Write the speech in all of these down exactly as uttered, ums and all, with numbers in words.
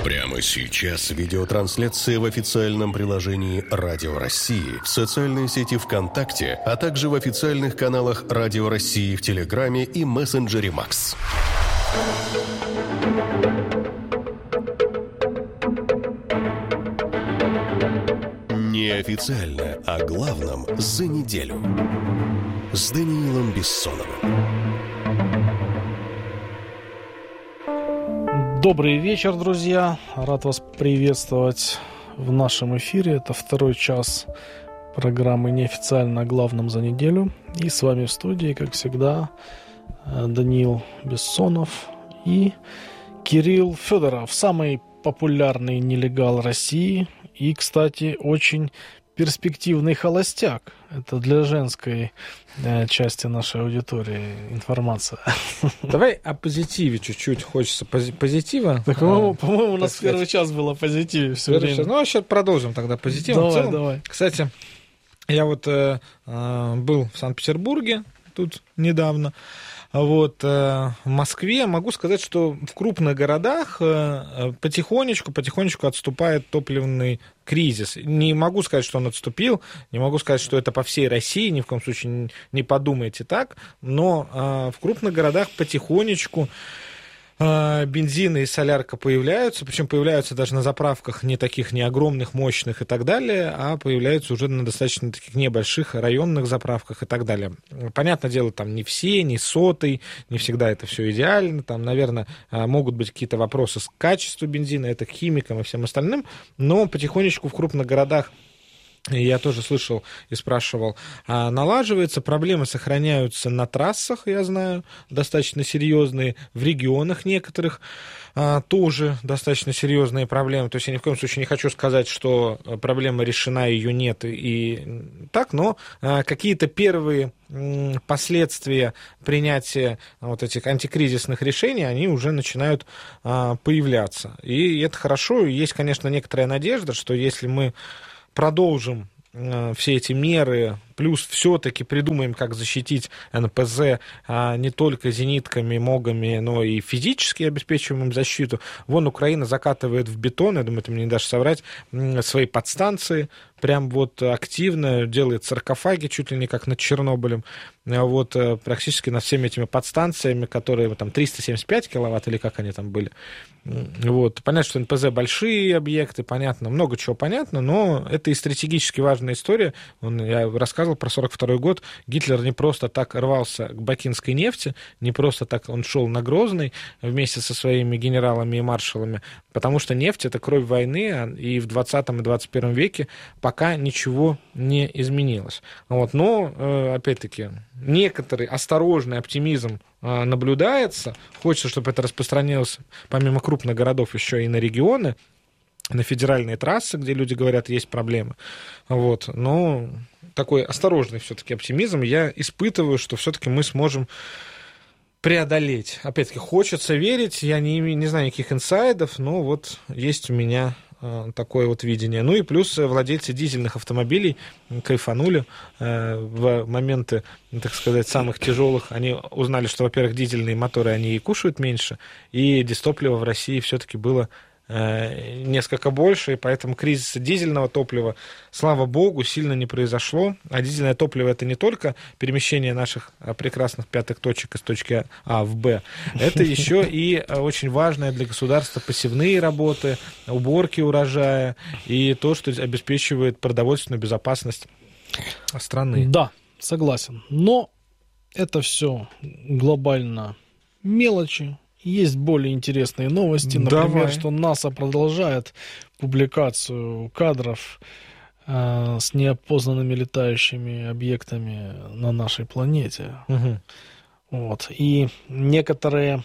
Прямо сейчас видеотрансляция в официальном приложении Радио России, в социальной сети ВКонтакте, а также в официальных каналах Радио России в Телеграме и мессенджере Макс. Неофициально о главном за неделю. С Даниилом Бессоновым. Добрый вечер, друзья. Рад вас приветствовать в нашем эфире. Это второй час программы «Неофициально о главном за неделю». И с вами в студии, как всегда, Даниил Бессонов и Кирилл Федоров, самый популярный нелегал России и, кстати, очень перспективный холостяк. Это для женской э, части нашей аудитории информация. Давай о позитиве чуть-чуть. Хочется пози- позитива. Так, по-моему, по-моему, у нас в первый час было позитиве все время. Ну, а сейчас продолжим тогда позитивом. Давай, целом, давай. Кстати, я вот э, э, был в Санкт-Петербурге тут недавно. Вот, э, в Москве могу сказать, что в крупных городах э, потихонечку, потихонечку отступает топливный кризис. Не могу сказать, что он отступил, не могу сказать, что это по всей России, ни в коем случае не подумайте так, но э, в крупных городах потихонечку бензин и солярка появляются, причем появляются даже на заправках не таких, не огромных, мощных и так далее, а появляются уже на достаточно таких небольших районных заправках и так далее. Понятное дело, там не все, не сотый, не всегда это все идеально, там, наверное, могут быть какие-то вопросы с качеством бензина, это к химикам и всем остальным, но потихонечку в крупных городах, я тоже слышал и спрашивал, налаживается, проблемы сохраняются на трассах, я знаю, достаточно серьезные, в регионах некоторых тоже достаточно серьезные проблемы. То есть я ни в коем случае не хочу сказать, что проблема решена, ее нет и так, но какие-то первые последствия принятия вот этих антикризисных решений, они уже начинают появляться. И это хорошо, есть, конечно, некоторая надежда, что если мы продолжим э, все эти меры, плюс все-таки придумаем, как защитить эн пэ зэ а, не только зенитками, МОГами, но и физически обеспечиваем им защиту. Вон Украина закатывает в бетон, я думаю, ты мне не дашь соврать, свои подстанции, прям вот активно делает саркофаги, чуть ли не как над Чернобылем, вот практически над всеми этими подстанциями, которые там триста семьдесят пять киловатт, или как они там были. Вот. Понятно, что эн пэ зэ большие объекты, понятно, много чего понятно, но это и стратегически важная история. Он, я рассказывал про сорок второй год, Гитлер не просто так рвался к бакинской нефти, не просто так он шел на Грозный вместе со своими генералами и маршалами, потому что нефть — это кровь войны, и в двадцатом и двадцать первом веке пока ничего не изменилось. Вот. Но, опять-таки, некоторый осторожный оптимизм наблюдается. Хочется, чтобы это распространилось помимо крупных городов еще и на регионы, на федеральные трассы, где люди говорят, есть проблемы. Вот. Но такой осторожный все-таки оптимизм я испытываю, что все-таки мы сможем преодолеть. Опять-таки, хочется верить, я не, не знаю никаких инсайдов, но вот есть у меня такое вот видение. Ну и плюс владельцы дизельных автомобилей кайфанули в моменты, так сказать, самых тяжелых. Они узнали, что, во-первых, дизельные моторы, они и кушают меньше, и дистоплива в России все-таки было несколько больше, и поэтому кризиса дизельного топлива, слава богу, сильно не произошло. А дизельное топливо — это не только перемещение наших прекрасных пятых точек из точки А в Б, это еще и очень важное для государства посевные работы, уборки урожая и то, что обеспечивает продовольственную безопасность страны. Да, согласен. Но это все глобально мелочи. Есть более интересные новости, например, Давай. что НАСА продолжает публикацию кадров э, с неопознанными летающими объектами на нашей планете. Угу. Вот. И некоторые,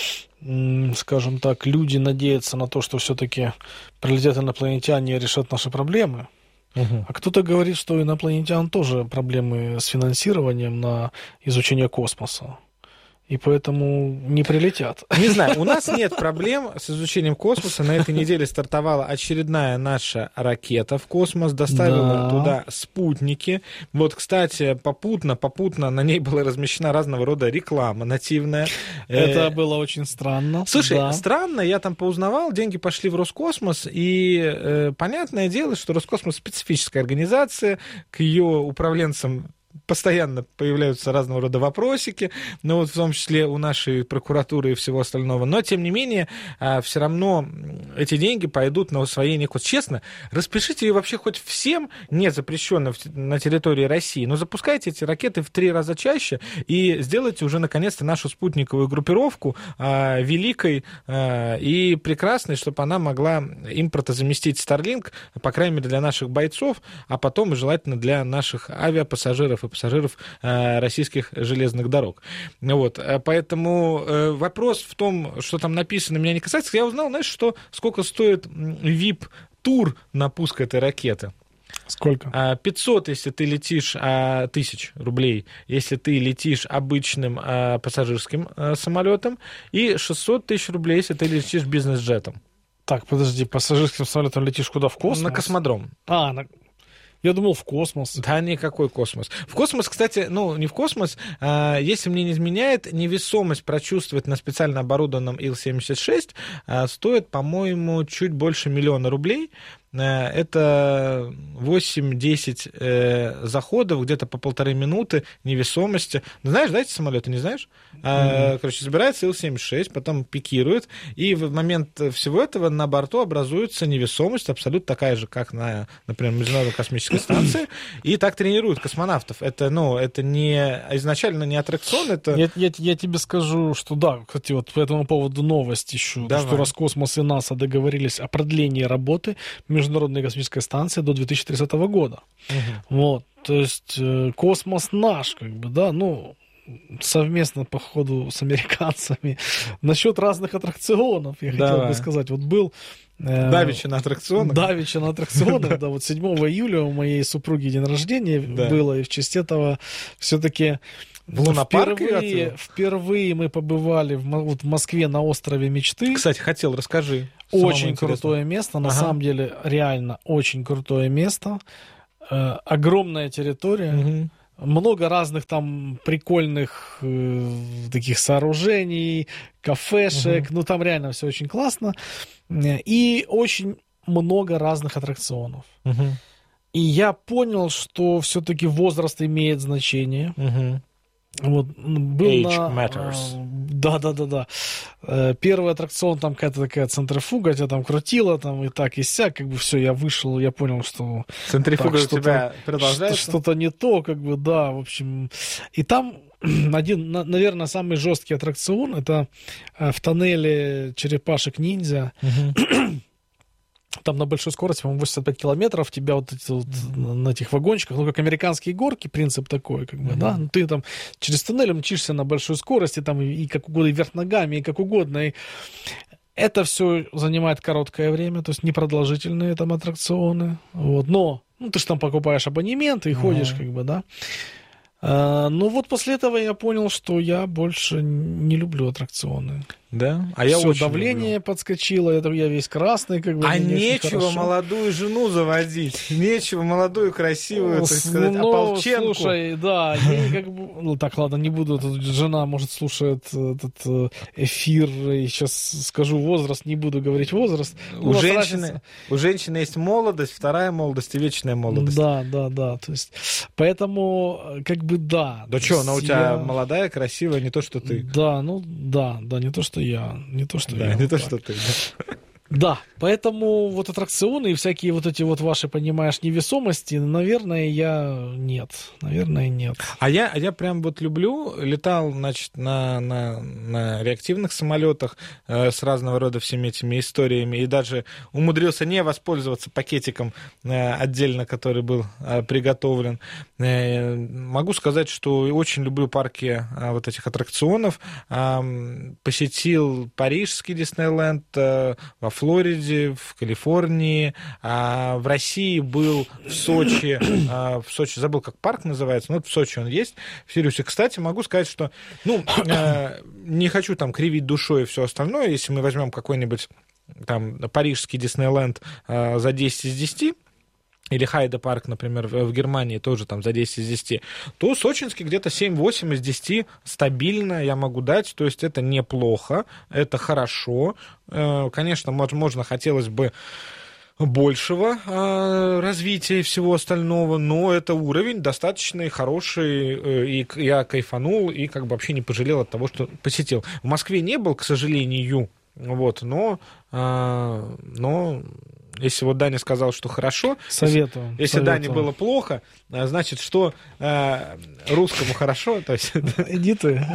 скажем так, люди надеются на то, что все-таки прилетят инопланетяне и решат наши проблемы. Угу. А кто-то говорит, что у инопланетян тоже проблемы с финансированием на изучение космоса. и поэтому не прилетят. Не знаю, у нас нет проблем с изучением космоса. На этой неделе стартовала очередная наша ракета в космос, доставила да. туда спутники. Вот, кстати, попутно, попутно на ней была размещена разного рода реклама нативная. Это было очень странно. Слушай, да. странно, я там поузнавал, деньги пошли в Роскосмос, и э, понятное дело, что Роскосмос специфическая организация, к ее управленцам постоянно появляются разного рода вопросики, ну вот в том числе у нашей прокуратуры и всего остального. Но, тем не менее, все равно эти деньги пойдут на усвоение. Честно, распишите ее вообще хоть всем, не запрещенно на территории России, но запускайте эти ракеты в три раза чаще и сделайте уже наконец-то нашу спутниковую группировку а, великой а, и прекрасной, чтобы она могла импортозаместить Starlink, по крайней мере, для наших бойцов, а потом и желательно для наших авиапассажиров и пассажиров э, российских железных дорог. Вот. Поэтому э, вопрос в том, что там написано, меня не касается. Я узнал, знаешь, что, сколько стоит ви ай пи-тур на пуск этой ракеты. Сколько? пятьсот, если ты летишь, тысяч рублей, если ты летишь обычным пассажирским самолетом, и шестьсот тысяч рублей, если ты летишь бизнес-джетом. Так, подожди, пассажирским самолетом летишь куда? В космос? На космодром. А, на... Я думал, в космос. Да, никакой космос. В космос, кстати, ну, не в космос, а, если мне не изменяет, невесомость прочувствовать на специально оборудованном Ил семьдесят шесть а, стоит, по-моему, чуть больше миллиона рублей. Это восемь-десять э, заходов, где-то по полторы минуты невесомости. Знаешь, да, эти самолеты, не знаешь? Mm-hmm. Короче, собирается Ил семьдесят шесть, потом пикирует, и в момент всего этого на борту образуется невесомость, абсолютно такая же, как на, например, Международной космической станции, и так тренируют космонавтов. Это, ну, это не изначально не аттракцион, это... Я, я, я тебе скажу, что да, кстати, вот по этому поводу новость еще, Давай. Что Роскосмос и НАСА договорились о продлении работы Международной космической станции до две тысячи тридцатого года. Угу. Вот, то есть э, космос наш, как бы, да, ну, совместно, по ходу, с американцами. Насчет разных аттракционов, я Давай. хотел бы сказать. Вот был... Э, Давича на аттракционах. Давича на аттракционах, да, вот седьмого июля у моей супруги день рождения было, и в честь этого все-таки... В впервые, впервые мы побывали в, вот, в Москве на острове Мечты. Кстати, хотел, расскажи. Очень крутое место, на ага. самом деле реально очень крутое место. Э, огромная территория, угу. много разных там прикольных э, таких сооружений, кафешек. Угу. Ну там реально все очень классно. И очень много разных аттракционов. Угу. И я понял, что все-таки возраст имеет значение. Угу. Вот, был Age на... matters. Да, да, да, да. Первый аттракцион, там какая-то такая центрифуга, тебя там крутило, там и так, и сяк, как бы все, я вышел, я понял, что... Центрифуга так, у тебя продолжается? Что-то не то, как бы, да, в общем. И там один, наверное, самый жесткий аттракцион, это в тоннеле черепашек-ниндзя. Угу. Там на большой скорости, по-моему, восемьдесят пять километров, тебя вот, эти, вот на этих вагончиках, ну, как американские горки, принцип такой, как бы, mm-hmm. да, ну, ты там через туннель мчишься на большой скорости, там, и, и как угодно, и вверх ногами, и как угодно, и это все занимает короткое время, то есть непродолжительные там аттракционы, вот, но, ну, ты же там покупаешь абонемент и mm-hmm. ходишь, как бы, да. А, ну, вот после этого я понял, что я больше не люблю аттракционы. Да? А я Всё, очень давление люблю. подскочило, я, я весь красный. Как бы, а нечего молодую жену заводить, нечего молодую, красивую, так сказать, ну, ополченку. Слушай, да, ей как бы... Ну, так, ладно, не буду, тут жена, может, слушает этот эфир, и сейчас скажу возраст, не буду говорить возраст. У женщины, у женщины есть молодость, вторая молодость и вечная молодость. Да, да, да, то есть, поэтому, как бы, да. Да что, она у тебя я... молодая, красивая, не то, что ты. Да, ну, да, да, не то, что я, не то, что да, я. не то, так. что ты. Да. Да, поэтому вот аттракционы и всякие вот эти вот ваши, понимаешь, невесомости, наверное, я нет, наверное, нет. А я, я прям вот люблю, летал, значит, на, на, на реактивных самолетах э, с разного рода всеми этими историями, и даже умудрился не воспользоваться пакетиком э, отдельно, который был э, приготовлен. Э, могу сказать, что очень люблю парки э, вот этих аттракционов. Э, посетил парижский Диснейленд, э, во Флориде, в Калифорнии, а в России был в Сочи, а, в Сочи, забыл, как парк называется, но вот в Сочи он есть, в Сириусе. Кстати, могу сказать, что, ну, э, не хочу там кривить душой и все остальное, если мы возьмем какой-нибудь там парижский Диснейленд э, за десять из десяти, или Хайде парк, например, в Германии тоже там за десять из десяти, то сочинский где-то семь-восемь из десяти стабильно я могу дать, то есть это неплохо, это хорошо. Конечно, можно, хотелось бы большего э, развития и всего остального, но это уровень достаточно хороший, э, и я кайфанул, и как бы вообще не пожалел от того, что посетил. В Москве не был, к сожалению, вот, но, э, но если вот Даня сказал, что хорошо, советую, если, если советую. Дане было плохо, значит, что э, русскому хорошо, то есть... Иди ты.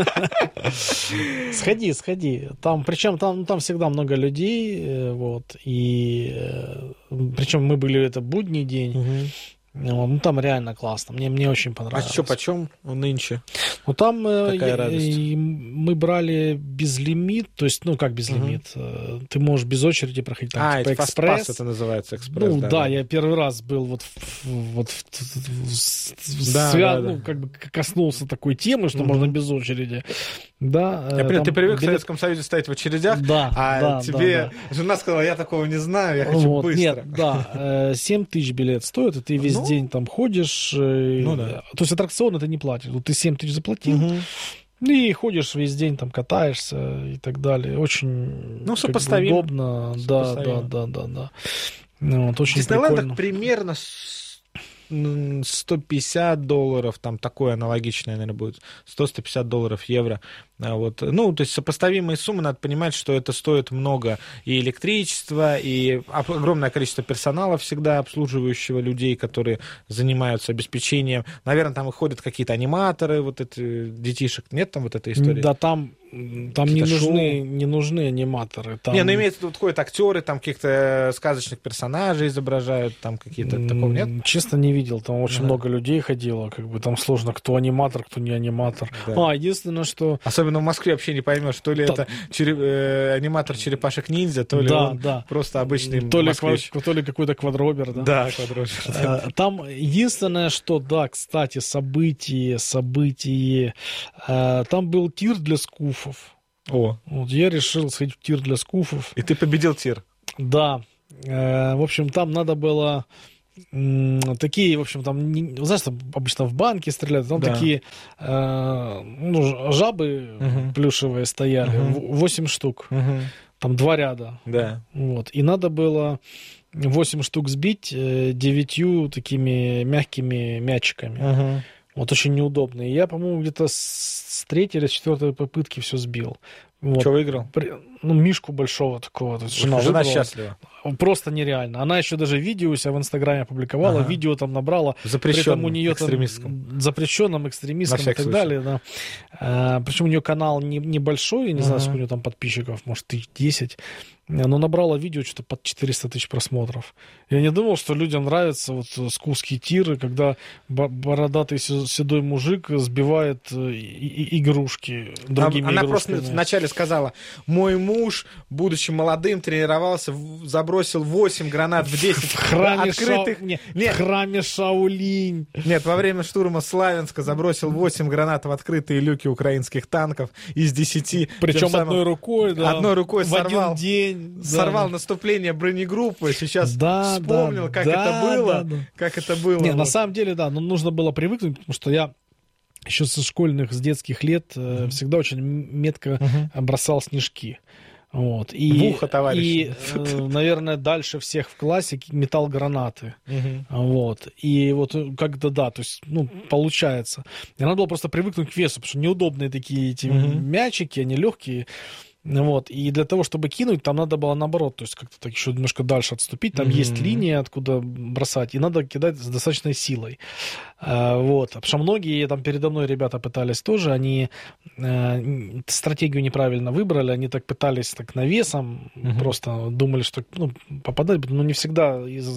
Сходи, сходи. Там, причем там, там всегда много людей, вот, и причем мы были, это будний день, угу. Ну, там реально классно. Мне, мне очень понравилось. А что, почем нынче? Ну, там я, мы брали безлимит, то есть, ну, как безлимит? Угу. Ты можешь без очереди проходить. Там, а, типа это экспресс. Фастпасс это называется, экспресс. Ну, да, да, да, я первый раз был вот, вот да, свя... да, ну, да. как бы коснулся такой темы, что угу. можно без очереди. Да, я понимаю, ты привык билет... в Советском Союзе стоять в очередях, да, а да, тебе да, да. жена сказала, я такого не знаю, я хочу вот, быстро. Нет, да, семь тысяч билет стоит, и ты весь ну, день там ходишь. Ну, да. То есть аттракционы ты не платишь. Вот ты семь тысяч заплатил, угу. и ходишь весь день, там катаешься и так далее. Очень ну, сопоставимо. удобно. Сопоставимо. Да, да, да, да, да. Ну, вот, очень Диснейленд примерно сто пятьдесят долларов, там такое аналогичное, наверное, будет, сто-сто пятьдесят долларов, евро. Вот. Ну, то есть сопоставимые суммы, надо понимать, что это стоит много и электричества, и огромное количество персонала всегда обслуживающего людей, которые занимаются обеспечением. Наверное, там и ходят какие-то аниматоры, вот эти детишек. Нет там вот этой истории? Да, там, там не нужны, не нужны аниматоры. Там... Не, ну имеется в виду, ходят актеры, там каких-то сказочных персонажей изображают, там какие-то, такого нет? Честно, не видел, там очень ага. много людей ходило, как бы там сложно, кто аниматор, кто не аниматор. Да. А, единственное, что... Особенно в Москве вообще не поймешь, то ли да. это череп... э, аниматор черепашек-ниндзя, то ли да, он да. просто обычный то ли, москвич. ква... то ли какой-то квадробер, да? Да, квадробер. Там единственное, что, да, кстати, событие, событие, там был тир для скуфов. О. Вот я решил сходить в тир для скуфов. И ты победил тир? Да. В общем, там надо было... Такие, в общем, там, не, знаешь, там обычно в банке стреляют, там да. такие э, ну, жабы uh-huh. плюшевые стояли, восемь uh-huh. штук, uh-huh. там два ряда. Да. Вот. И надо было восемь штук сбить э, девятью такими мягкими мячиками. Uh-huh. Вот очень неудобно. И я, по-моему, где-то с третьей или с четвертой попытки все сбил. Вот. Что выиграл? Ну, мишку большого такого. То есть жена жена выбрала. Счастлива. Просто нереально. Она еще даже видео у себя в Инстаграме опубликовала, ага. видео там набрала. Запрещенным у нее экстремистском. Там, запрещенным экстремистском и так случай. далее. Да. А, причем у нее канал не, небольшой, я не ага. знаю, сколько у нее там подписчиков, может, тысяч десять. Но набрала видео что-то под четыреста тысяч просмотров. Я не думал, что людям нравятся вот скуфские тиры, когда бородатый седой мужик сбивает игрушки другими Она игрушками. просто вначале сказала, мой муж, будучи молодым, тренировался, забросил восемь гранат в десять в храме открытых... Шау... Нет, Нет. В храме Шаолинь. Нет, во время штурма Славянска забросил восемь гранат в открытые люки украинских танков из десяти. Причем самым... одной рукой, да. Одной рукой в сорвал. Один день. Сорвал да. наступление бронегруппы, сейчас да, вспомнил, да, как да, это было, да, да. как это было. Не, вот. на самом деле, да, но нужно было привыкнуть, потому что я еще со школьных, с детских лет э, mm-hmm. всегда очень метко mm-hmm. бросал снежки. Вот. И, в ухо, товарищ. И, э, наверное, дальше всех в классе метал гранаты. Uh-huh. Вот. И вот как-то, да, то есть, ну, получается. И надо было просто привыкнуть к весу, потому что неудобные такие эти uh-huh. мячики, они легкие. Вот. И для того, чтобы кинуть, там надо было наоборот, то есть как-то так еще немножко дальше отступить. Там mm-hmm. есть линия, откуда бросать, и надо кидать с достаточной силой. А, вот. Потому что многие там передо мной ребята пытались тоже, они а, стратегию неправильно выбрали, они так пытались так навесом, mm-hmm. просто думали, что ну, попадать, но не всегда из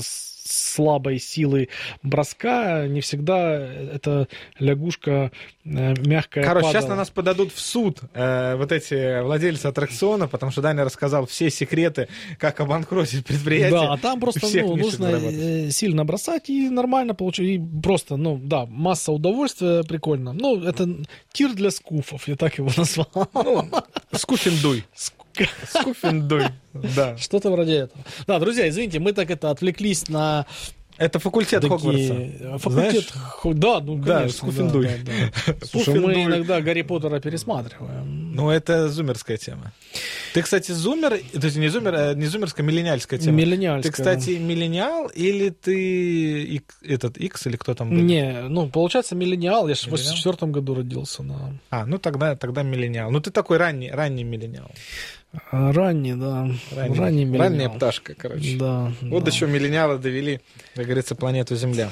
слабой силы броска, не всегда эта лягушка э, мягкая Короче, падала. сейчас на нас подадут в суд э, вот эти владельцы аттракциона, потому что Даня рассказал все секреты, как обанкротить предприятие. Да, а там просто ну, нужно сильно бросать и нормально получить. И просто, ну, да, масса удовольствия, прикольно. Ну, это тир для скуфов, я так его назвал. Ну, скуфендуй. Скуфендуй, да. Что-то вроде этого. Да, друзья, извините, мы так это отвлеклись на... Это факультет такие... Хогвартса. Факультет, Хо... да, ну, да, конечно. Скуфендуй. Да, да, да. Слушай, мы иногда Гарри Поттера пересматриваем. Ну, это зумерская тема. Ты, кстати, зумер, то есть не зумер, не зумерская, миллениальская тема. Миллениальская. Ты, кстати, да. Миллениал или ты этот X или кто там был? Не, ну, получается, миллениал. Я же в восемьдесят четвёртом году родился. Да. А, ну тогда, тогда миллениал. Ну, ты такой ранний, ранний миллениал. Ранний, да. Ранний, Ранний миллениал. Ранняя пташка, короче. Да. Вот да. до чего миллениалы довели, как говорится, планету Земля.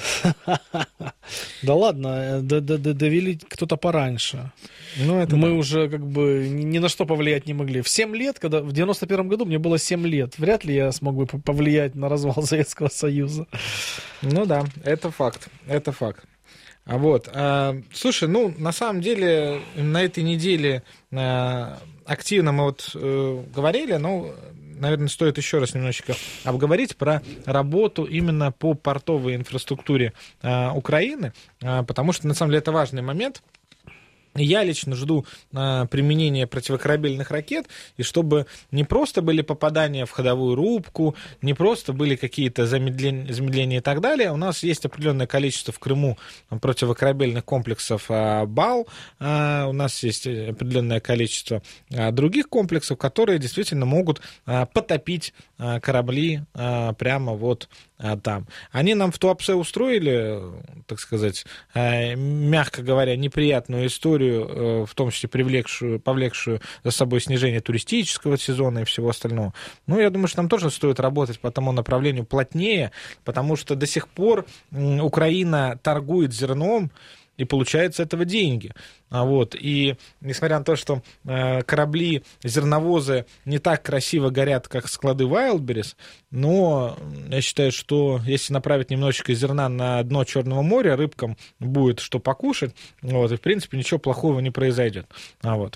Да ладно, довели кто-то пораньше. Ну, это мы да. уже как бы ни на что повлиять не могли. В семь лет, когда в девяносто первом году мне было семь лет, вряд ли я смог бы повлиять на развал Советского Союза. Ну да, это факт, это факт. А вот, а, слушай, ну, на самом деле, на этой неделе а, активно мы вот э, говорили, но, наверное, стоит еще раз немножечко обговорить про работу именно по портовой инфраструктуре а, Украины, а, потому что, на самом деле, это важный момент. Я лично жду а, применения противокорабельных ракет, и чтобы не просто были попадания в ходовую рубку, не просто были какие-то замедления, замедления и так далее. У нас есть определенное количество в Крыму противокорабельных комплексов а, БАЛ, а, у нас есть определенное количество а, других комплексов, которые действительно могут а, потопить а, корабли а, прямо вот а, там. Они нам в Туапсе устроили, так сказать, а, мягко говоря, неприятную историю, в том числе привлекшую, повлекшую за собой снижение туристического сезона и всего остального. Ну, я думаю, что нам тоже стоит работать по тому направлению плотнее, потому что до сих пор Украина торгует зерном, и получает с этого деньги. Вот. И несмотря на то, что э, корабли, зерновозы не так красиво горят, как склады Wildberries, но я считаю, что если направить немножечко зерна на дно Черного моря, рыбкам будет что покушать, вот, и, в принципе, ничего плохого не произойдет. А вот.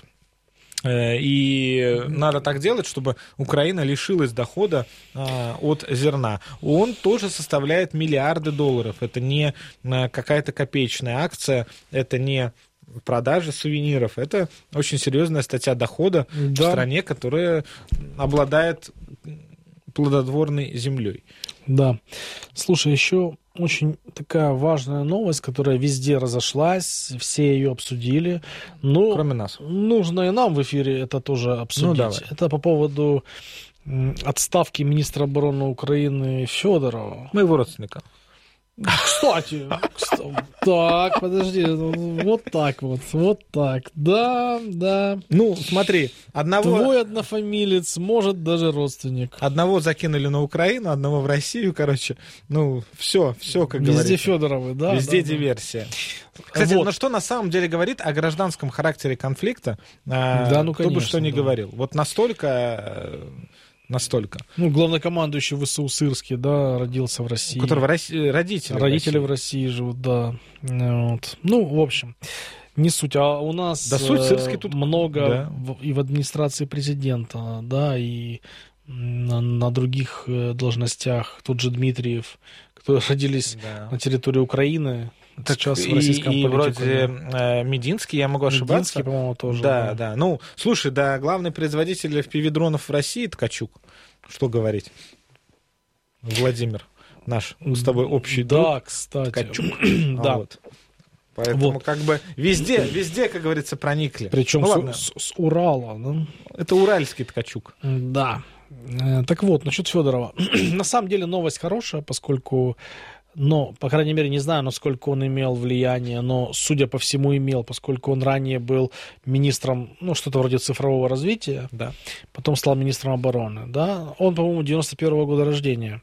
И надо так делать, чтобы Украина лишилась дохода а, от зерна. Он тоже составляет миллиарды долларов. Это не какая-то копеечная акция, это не продажа сувениров. Это очень серьезная статья дохода да. в стране, которая обладает плодотворной землей. Да. Слушай, еще очень такая важная новость, которая везде разошлась, все ее обсудили. Но кроме нас. Нужно и нам в эфире это тоже обсудить. Ну, давай. Это по поводу отставки министра обороны Украины Федорова. Моего родственника. Кстати, так, подожди, вот так вот, вот так, да, да. Ну, смотри, одного... Твой однофамилец, может, даже родственник. Одного закинули на Украину, одного в Россию, короче, ну, все, все, как Везде говорится. Везде Федоровы, да. Везде да, диверсия. Да. Кстати, вот. Но что на самом деле говорит о гражданском характере конфликта, да, ну, кто бы что ни да. говорил. Вот настолько... Настолько. Ну, главнокомандующий ВСУ Сырский, да, родился в России. У которого Росси... родители Родители в России. в России живут, да. Вот. Ну, в общем, не суть. А у нас да, суть, Сырский тут... много да. в, и в администрации президента, да, и на, на других должностях. Тот же Дмитриев, которые родились да. на территории Украины. Так сейчас в российском и, и вроде э, Мединский, я могу ошибаться. Мединский, по-моему, тоже. Да, да, да. Ну, слушай, да, главный производитель эф пи ви-дронов в России Ткачук. Что говорить? Владимир, наш с тобой общий да, друг. Да, кстати. Ткачук. да. А вот. Поэтому вот. как бы везде, везде, как говорится, проникли. Причем ну, с, с, с Урала. Да? Это уральский Ткачук. Да. Так вот, насчет Федорова. На самом деле новость хорошая, поскольку... Но, по крайней мере, не знаю, насколько он имел влияние, но, судя по всему, имел, поскольку он ранее был министром, ну, что-то вроде цифрового развития, да. потом стал министром обороны, да. Он, по-моему, девяносто первого года рождения.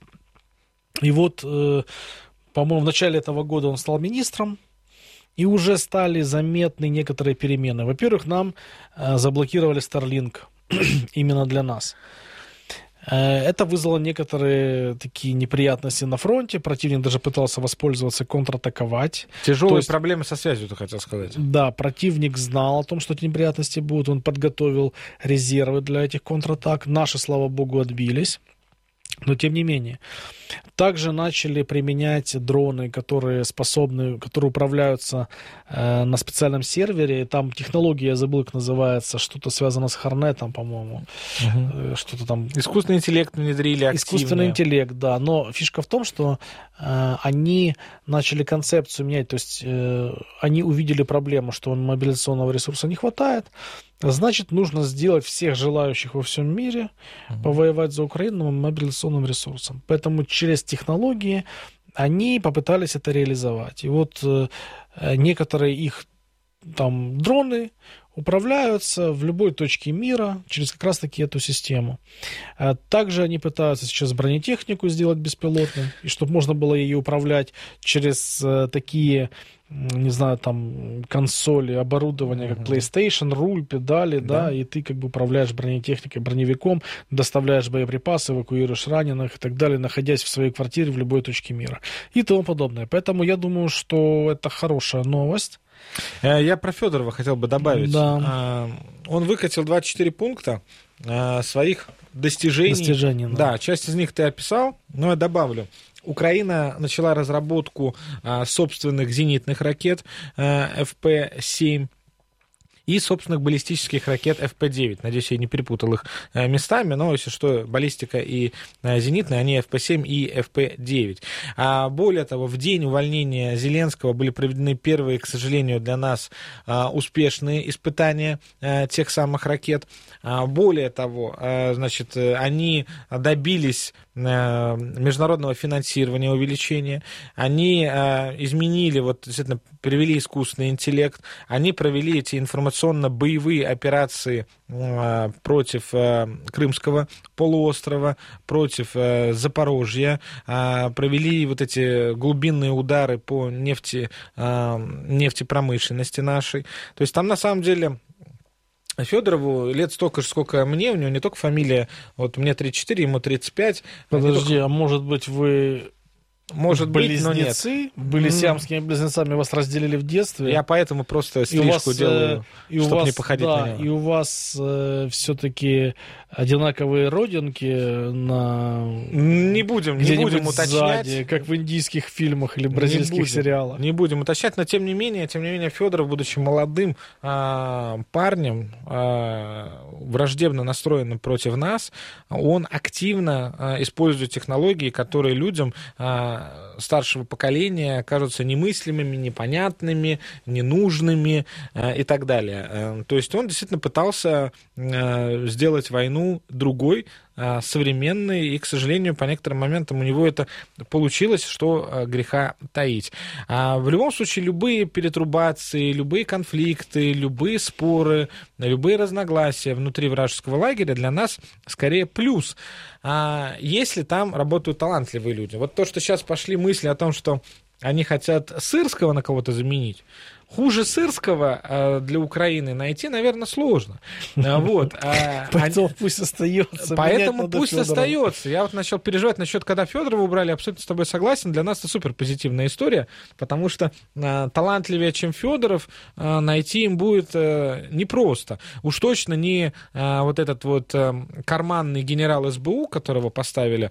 И вот, э, по-моему, в начале этого года он стал министром, и уже стали заметны некоторые перемены. Во-первых, нам э, заблокировали Starlink именно для нас. Это вызвало некоторые такие неприятности на фронте. Противник даже пытался воспользоваться, контратаковать. Тяжелые есть, проблемы со связью, ты хотел сказать. Да, противник знал о том, что эти неприятности будут. Он подготовил резервы для этих контратак. Наши, слава богу, отбились. Но тем не менее. Также начали применять дроны, которые способны, которые управляются э, на специальном сервере. Там технология, я забыл, как называется, что-то связано с Хорнетом, по-моему. Угу. Что-то там... Искусственный интеллект внедрили активно. Искусственный интеллект, да. Но фишка в том, что э, они начали концепцию менять. То есть э, они увидели проблему, что мобилизационного ресурса не хватает. Значит, нужно сделать всех желающих во всем мире угу. повоевать за Украину мобилизационным ресурсом. Поэтому через технологии они попытались это реализовать. И вот э, некоторые их там дроны управляются в любой точке мира через как раз-таки эту систему. Также они пытаются сейчас бронетехнику сделать беспилотной, и чтобы можно было ее управлять через такие, не знаю, там, консоли, оборудование, как PlayStation, руль, педали, да. да, и ты как бы управляешь бронетехникой, броневиком, доставляешь боеприпасы, эвакуируешь раненых и так далее, находясь в своей квартире в любой точке мира и тому подобное. Поэтому я думаю, что это хорошая новость. Я про Федорова хотел бы добавить. Да. Он выкатил двадцать четыре пункта своих достижений. Достижений, да. Да, часть из них ты описал, но я добавлю. Украина начала разработку собственных зенитных ракет эф пэ семь и собственных баллистических ракет эф пэ девять. Надеюсь, я не перепутал их местами, но, если что, баллистика и зенитные, они эф пэ семь и эф пэ девять. А более того, в день увольнения Зеленского были проведены первые, к сожалению, для нас успешные испытания тех самых ракет. Более того, значит, они добились международного финансирования, увеличения, они изменили, вот, действительно, привели искусственный интеллект, они провели эти информационно-боевые операции против Крымского полуострова, против Запорожья, провели вот эти глубинные удары по нефти, нефтепромышленности нашей. То есть там, на самом деле, Федорову лет столько же, сколько мне, у него не только фамилия, вот мне тридцать четыре, ему тридцать пять. Подожди, только... а может быть вы... Может близнецы, быть, но нет. Были сиамскими близнецами, вас разделили в детстве. Я поэтому просто стрижку вас, делаю, и чтобы вас, не походить да, на него. И у вас э, все-таки одинаковые родинки на... Не будем, не будем уточнять. Сзади, как в индийских фильмах или бразильских не будем, сериалах. Не будем уточнять, но тем не менее, тем не менее, Федоров, будучи молодым а, парнем, а, враждебно настроенным против нас, он активно а, использует технологии, которые людям а, старшего поколения кажутся немыслимыми, непонятными, ненужными э, и так далее. Э, то есть он действительно пытался э, сделать войну другой, э, современной, и, к сожалению, по некоторым моментам у него это получилось, что э, греха таить. А в любом случае, любые перетрубации, любые конфликты, любые споры, любые разногласия внутри вражеского лагеря для нас скорее плюс. А если там работают талантливые люди. Вот то, что сейчас пошли мысли о том, что они хотят Сырского на кого-то заменить, хуже Сырского для Украины найти, наверное, сложно. Вот. Поэтому пусть остается. Поэтому пусть остается. Я вот начал переживать насчет, когда Федорова убрали, абсолютно с тобой согласен. Для нас это супер позитивная история, потому что талантливее, чем Федоров, найти им будет непросто. Уж точно не вот этот вот карманный генерал эс бэ у, которого поставили,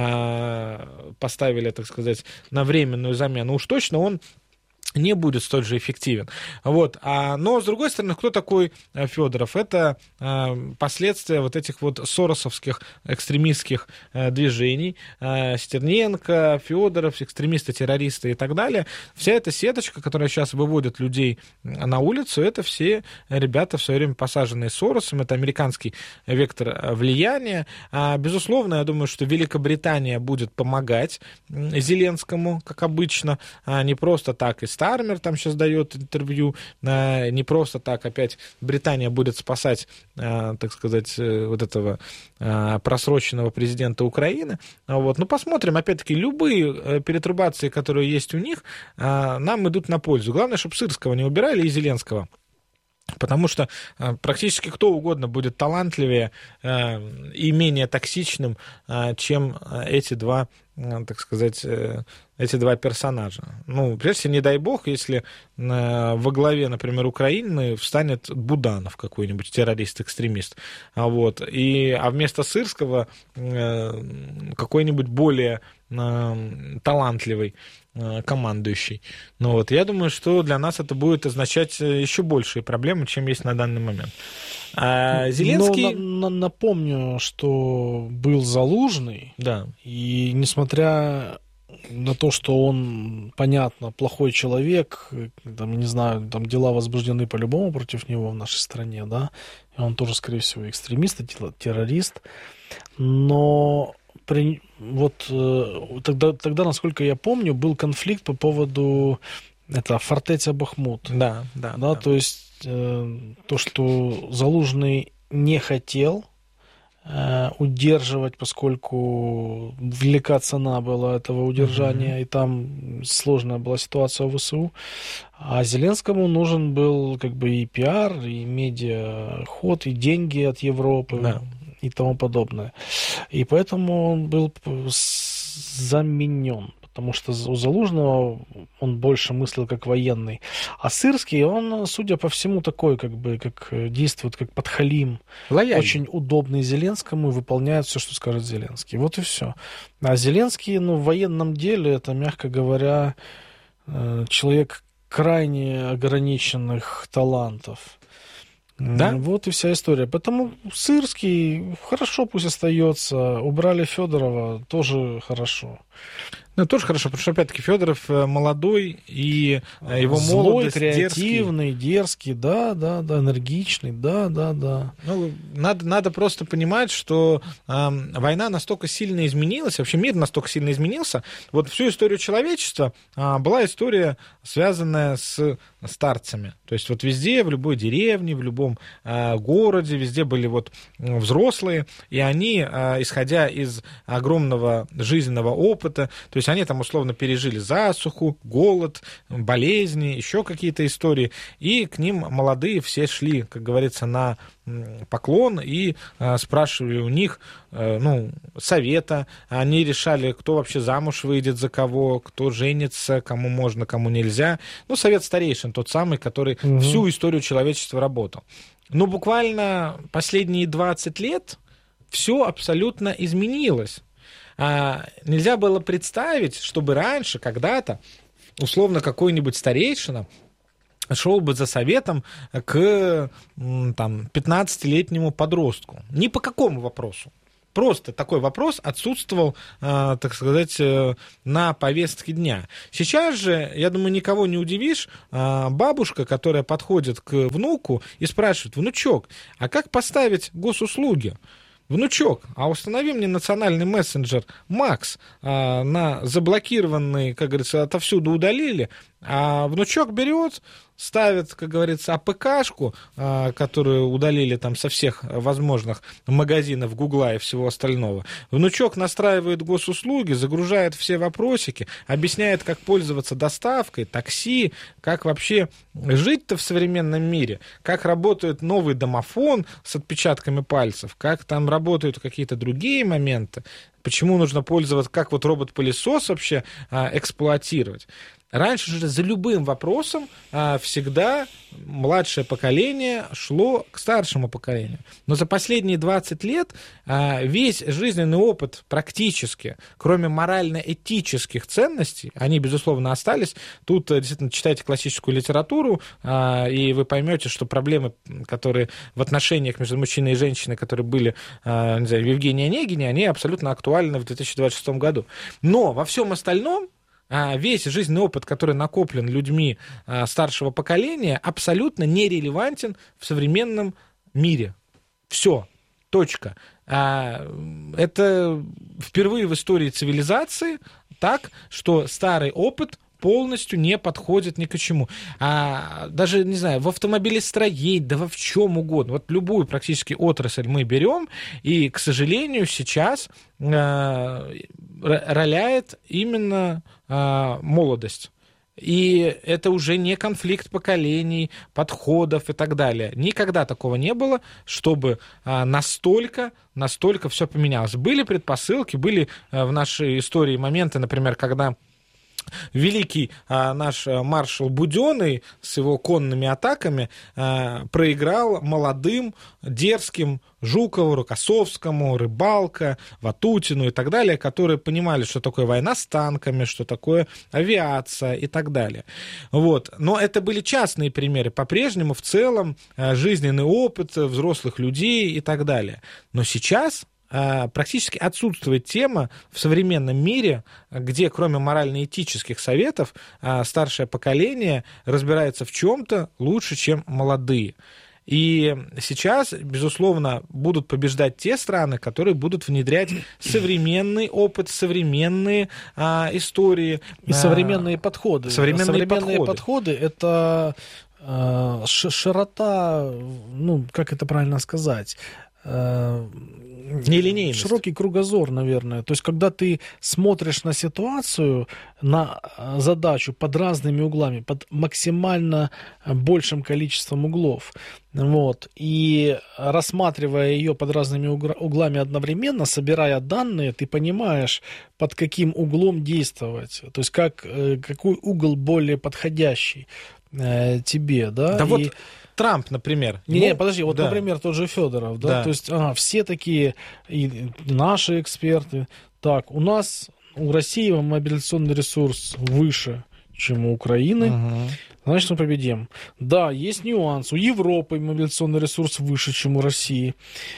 поставили, так сказать, на временную замену. Уж точно он не будет столь же эффективен. Вот. А, но, с другой стороны, кто такой Федоров? Это а, последствия вот этих вот соросовских экстремистских а, движений. А, Стерненко, Федоров, экстремисты, террористы и так далее. Вся эта сеточка, которая сейчас выводит людей на улицу, это все ребята, в свое время посаженные Соросом. Это американский вектор влияния. А, безусловно, я думаю, что Великобритания будет помогать Зеленскому, как обычно, а не просто так и Стармер там сейчас дает интервью, не просто так опять Британия будет спасать, так сказать, вот этого просроченного президента Украины. Вот. Ну, посмотрим, опять-таки, любые перетрубации, которые есть у них, нам идут на пользу. Главное, чтобы Сырского не убирали и Зеленского Потому что э, практически кто угодно будет талантливее э, и менее токсичным, э, чем эти два, э, так сказать, э, эти два персонажа. Ну, прежде всего, не дай бог, если э, во главе, например, Украины встанет Буданов, какой-нибудь террорист-экстремист. А, вот, и, а вместо Сырского э, какой-нибудь более э, талантливый командующий. Ну, вот, я думаю, что для нас это будет означать еще большие проблемы, чем есть на данный момент. А Зеленский... Но, на, напомню, что был Залужный, да. И несмотря на то, что он, понятно, плохой человек, там, не знаю, там дела возбуждены по-любому против него в нашей стране, да, и он тоже, скорее всего, экстремист, террорист, но при, вот тогда, тогда, насколько я помню, был конфликт по поводу это фортеця Бахмут. Да, да, да, да. То есть э, то, что Залужный не хотел э, удерживать, поскольку велика цена была этого удержания, mm-hmm. и там сложная была ситуация в ВСУ. А Зеленскому нужен был как бы и пиар, и медиаход, и деньги от Европы. Да. И тому подобное. И поэтому он был заменен, потому что у Залужного он больше мыслил как военный. А Сырский, он, судя по всему, такой, как бы, как действует как подхалим. Лояльный. Очень удобный Зеленскому и выполняет все, что скажет Зеленский. Вот и все. А Зеленский, ну, в военном деле, это, мягко говоря, человек крайне ограниченных талантов. Да? Вот и вся история. Поэтому Сырский хорошо, пусть остается. Убрали Федорова, тоже хорошо. Ну, тоже хорошо, потому что, опять-таки, Федоров молодой, и его Злой, молодость, креативный, дерзкий. дерзкий, да, да, да, энергичный, да, да, да. Ну, надо, надо просто понимать, что э, война настолько сильно изменилась, вообще мир настолько сильно изменился. Вот всю историю человечества э, была история, связанная с старцами. То есть вот везде, в любой деревне, в любом э, городе, везде были вот взрослые, и они, э, исходя из огромного жизненного опыта, то есть они там условно пережили засуху, голод, болезни, еще какие-то истории, и к ним молодые все шли, как говорится, на поклон и э, спрашивали у них э, ну, совета. Они решали, кто вообще замуж выйдет за кого, кто женится, кому можно, кому нельзя. Ну, совет старейшин, тот самый, который угу. всю историю человечества работал. Но буквально последние двадцать лет все абсолютно изменилось. А, нельзя было представить, чтобы раньше, когда-то, условно, какой-нибудь старейшина шел бы за советом к там, пятнадцатилетнему подростку. Ни по какому вопросу. Просто такой вопрос отсутствовал, э, так сказать, э, на повестке дня. Сейчас же, я думаю, никого не удивишь, э, бабушка, которая подходит к внуку и спрашивает: внучок, а как поставить госуслуги? Внучок, а установи мне национальный мессенджер Макс а, на заблокированный, как говорится, отовсюду удалили, а внучок берет, ставит, как говорится, АПКшку, а, которую удалили там со всех возможных магазинов Гугла и всего остального. Внучок настраивает госуслуги, загружает все вопросики, объясняет, как пользоваться доставкой, такси, как вообще жить-то в современном мире, как работает новый домофон с отпечатками пальцев, как там работают какие-то другие моменты, почему нужно пользоваться, как вот робот-пылесос вообще а, эксплуатировать. Раньше же за любым вопросом а, всегда младшее поколение шло к старшему поколению. Но за последние двадцать лет а, весь жизненный опыт практически, кроме морально-этических ценностей, они, безусловно, остались. Тут действительно читайте классическую литературу, а, и вы поймете, что проблемы, которые в отношениях между мужчиной и женщиной, которые были, а, не знаю, в Евгении Онегине, они абсолютно актуальны в две тысячи двадцать шестом году. Но во всем остальном весь жизненный опыт, который накоплен людьми старшего поколения, абсолютно нерелевантен в современном мире. Все. Точка. Это впервые в истории цивилизации так, что старый опыт полностью не подходит ни к чему. А даже, не знаю, в автомобилестроении, да во в чем угодно. Вот любую практически отрасль мы берем, и, к сожалению, сейчас э, роляет именно э, молодость. и это уже не конфликт поколений, подходов и так далее. Никогда такого не было, чтобы настолько, настолько все поменялось. Были предпосылки, были в нашей истории моменты, например, когда великий а, наш маршал Буденный с его конными атаками а, проиграл молодым, дерзким Жукову, Рокоссовскому, Рыбалко, Ватутину и так далее, которые понимали, что такое война с танками, что такое авиация и так далее. Вот. Но это были частные примеры. По-прежнему в целом жизненный опыт взрослых людей и так далее. Но сейчас практически отсутствует тема в современном мире, где кроме морально-этических советов старшее поколение разбирается в чем-то лучше, чем молодые. И сейчас, безусловно, будут побеждать те страны, которые будут внедрять современный опыт, современные а, истории. И современные подходы. Современные, современные подходы. подходы — это а, широта, ну, как это правильно сказать, нелинейность. Широкий кругозор, наверное. То есть, когда ты смотришь на ситуацию, на задачу под разными углами, под максимально большим количеством углов, вот, и рассматривая ее под разными углами одновременно, собирая данные, ты понимаешь, под каким углом действовать. То есть, как, какой угол более подходящий тебе, да? Да и... вот Трамп, например. Не, ему... не, подожди, вот, да. например, тот же Федоров, да, да. то есть ага, все такие, и наши эксперты, так, у нас, у России мобилизационный ресурс выше, чем у Украины, угу. Значит, мы победим. Да, есть нюанс, у Европы мобилизационный ресурс выше, чем у России,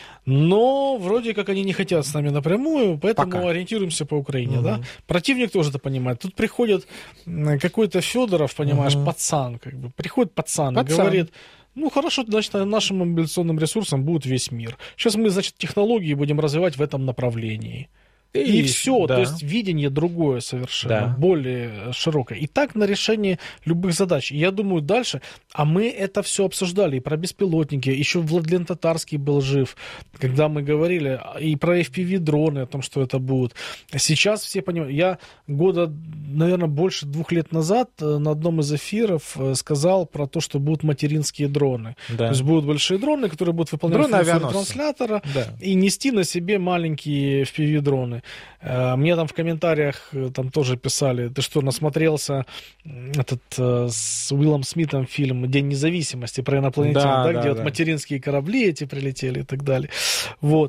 но вроде как они не хотят с нами напрямую, поэтому Пока. ориентируемся по Украине, угу. да. Противник тоже это понимает. Тут приходит какой-то Федоров, понимаешь, угу. пацан, как бы, приходит пацан, пацан. и говорит... Ну, хорошо, значит, нашим мобилизационным ресурсом будет весь мир. Сейчас мы, значит, технологии будем развивать в этом направлении. И, и все, да. То есть видение другое совершенно, да. более широкое. И так на решение любых задач. И я думаю, дальше, а мы это все обсуждали, и про беспилотники, еще Владлен Татарский был жив, когда мы говорили и про эф пи ви-дроны, о том, что это будут. Сейчас все понимают. Я года, наверное, больше двух лет назад на одном из эфиров сказал про то, что будут материнские дроны. Да. То есть будут большие дроны, которые будут выполнять функцию транслятора да. и нести на себе маленькие эф пи ви-дроны. Мне там в комментариях там тоже писали, ты что, насмотрелся этот с Уиллом Смитом фильм «День независимости» про инопланетян, да, да, да, где да. вот материнские корабли эти прилетели и так далее. Вот.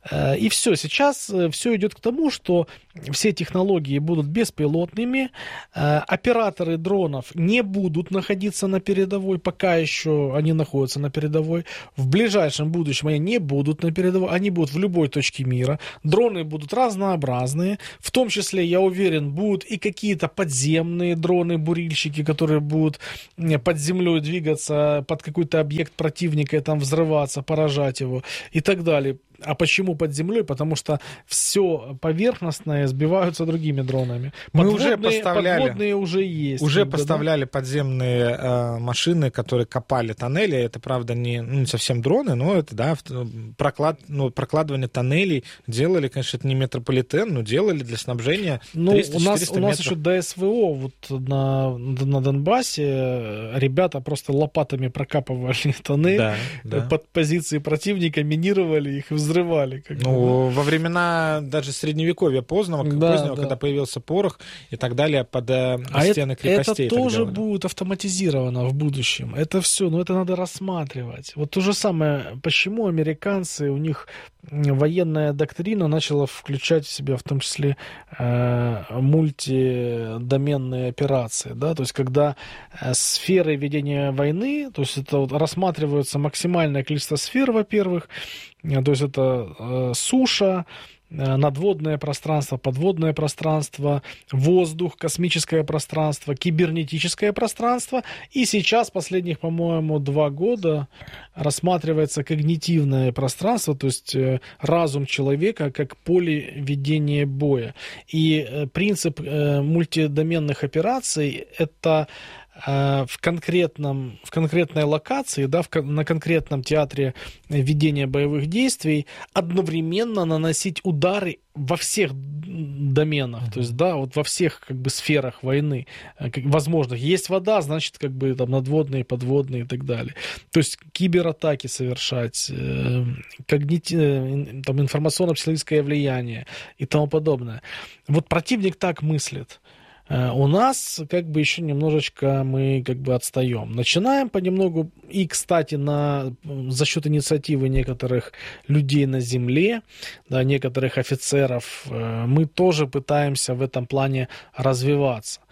И все, сейчас все идет к тому, что все технологии будут беспилотными, операторы дронов не будут находиться на передовой, пока еще они находятся на передовой, в ближайшем будущем они не будут на передовой, они будут в любой точке мира, дроны будут разнообразные, в том числе, я уверен, будут и какие-то подземные дроны-бурильщики, которые будут под землей двигаться под какой-то объект противника и там взрываться, поражать его и так далее. А почему под землей? Потому что все поверхностное сбиваются другими дронами. Мы подводные, уже поставляли, подводные уже есть. Уже когда, поставляли да? подземные э, машины, которые копали тоннели. Это, правда, не, ну, не совсем дроны, но это, да, проклад, ну, прокладывание тоннелей делали, конечно, это не метрополитен, но делали для снабжения триста-четыреста метров. У нас еще до СВО вот на, на Донбассе ребята просто лопатами прокапывали тоннель, да, да. под позиции противника, минировали их и взрывали. Как ну, бы, да. Во времена даже средневековья позднего, да, позднего да. когда появился порох и так далее, под э, а стены это, крепостей. Это тоже будет автоматизировано в будущем. Это все, но это надо рассматривать. Вот то же самое, почему американцы, у них военная доктрина начала включать в себя в том числе э, мультидоменные операции, да, то есть когда э, сферы ведения войны, то есть это вот рассматривается максимальное количество сфер, во-первых, э, то есть это э, суша, надводное пространство, подводное пространство, воздух, космическое пространство, кибернетическое пространство. И сейчас, последних, по-моему, два года рассматривается когнитивное пространство, то есть разум человека как поле ведения боя. И принцип мультидоменных операций – это в конкретном, в конкретной локации, да, в, на конкретном театре ведения боевых действий одновременно наносить удары во всех доменах. Mm-hmm. То есть, да, вот во всех как бы сферах войны возможных. Есть вода, значит, как бы там надводные, подводные и так далее. То есть кибератаки совершать, э, когнити... там, информационно-психологическое влияние и тому подобное. Вот противник так мыслит. У нас как бы еще немножечко мы как бы отстаем. Начинаем понемногу, и, кстати, на, за счет инициативы некоторых людей на земле, да, некоторых офицеров, мы тоже пытаемся в этом плане развиваться.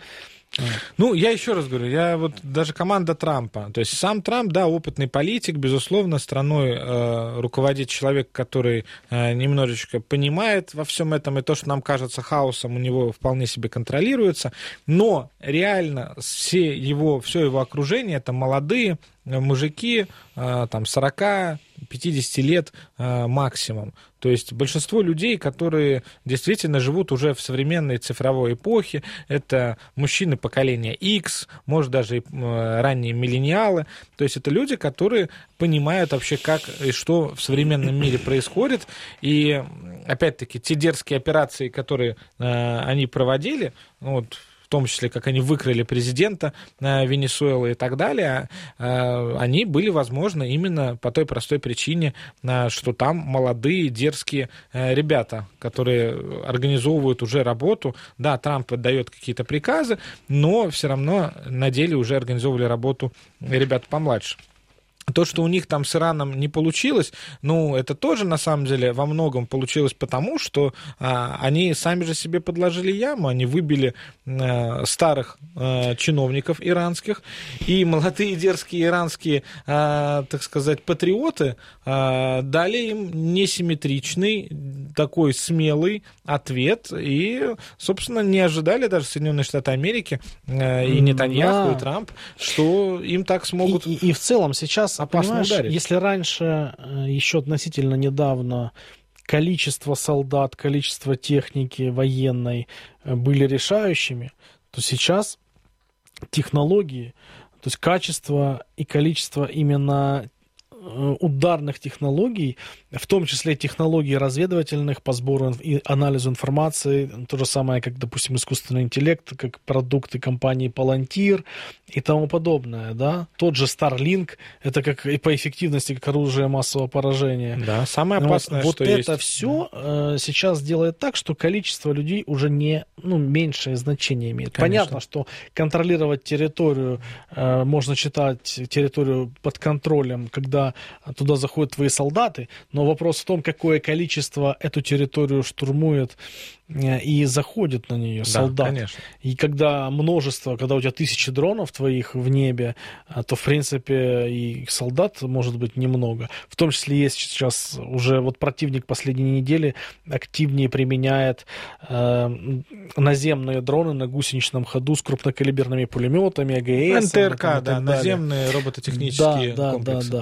Ну, я еще раз говорю, я вот даже команда Трампа, то есть сам Трамп, да, опытный политик, безусловно, страной э, руководит человек, который э, немножечко понимает во всем этом, и то, что нам кажется хаосом, у него вполне себе контролируется, но реально все его, все его окружение, это молодые мужики, э, там, сорок-пятьдесят лет э, максимум. То есть большинство людей, которые действительно живут уже в современной цифровой эпохе, это мужчины поколения X, может, даже и ранние миллениалы. То есть это люди, которые понимают вообще, как и что в современном мире происходит. И, опять-таки, те дерзкие операции, которые э, они проводили, вот, в том числе, как они выкрали президента Венесуэлы и так далее, они были возможны именно по той простой причине, что там молодые, дерзкие ребята, которые организовывают уже работу. Да, Трамп отдает какие-то приказы, но все равно на деле уже организовывали работу ребята помладше. То, что у них там с Ираном не получилось, ну, это тоже, на самом деле, во многом получилось потому, что а, они сами же себе подложили яму, они выбили а, старых а, чиновников иранских, и молодые дерзкие иранские, а, так сказать, патриоты а, дали им несимметричный, такой смелый ответ, и, собственно, не ожидали даже Соединенные Штаты Америки а, и Нетаньяху, да. и Трамп, что им так смогут... И, и, и в целом сейчас... опасно ударить. Если раньше, еще относительно недавно, количество солдат, количество техники военной были решающими, то сейчас технологии, то есть качество и количество именно ударных технологий, в том числе технологий разведывательных по сбору и анализу информации, то же самое, как, допустим, искусственный интеллект, как продукты компании Palantir и тому подобное, да. Тот же Starlink, это как и по эффективности, как оружие массового поражения. Да, самое опасное, вот, что вот есть. это все э, сейчас делает так, что количество людей уже не, ну, меньшее значение имеет. Конечно. Понятно, что контролировать территорию, э, можно считать территорию под контролем, когда туда заходят твои солдаты, но вопрос в том, какое количество эту территорию штурмует и заходит на нее да, солдат. Конечно. И когда множество, когда у тебя тысячи дронов твоих в небе, то, в принципе, и солдат может быть немного. В том числе есть сейчас уже вот противник последней недели активнее применяет э, наземные дроны на гусеничном ходу с крупнокалиберными пулеметами, АГС. эн тэ эр ка, да, наземные робототехнические да, комплексы. Да, да, да.